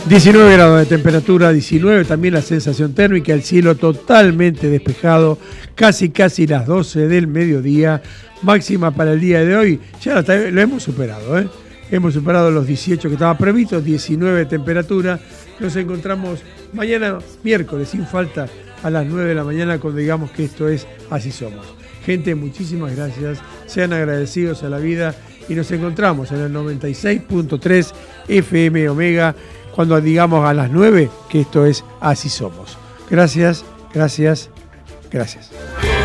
19 grados de temperatura, 19 también la sensación térmica, el cielo totalmente despejado, casi las 12 del mediodía, máxima para el día de hoy, ya lo hemos superado, hemos superado los 18 que estaba previsto, 19 de temperatura, nos encontramos mañana miércoles sin falta a las 9 de la mañana cuando digamos que esto es Así Somos. Gente, muchísimas gracias, sean agradecidos a la vida y nos encontramos en el 96.3 FM Omega cuando digamos a las 9 que esto es Así Somos. Gracias, gracias, gracias.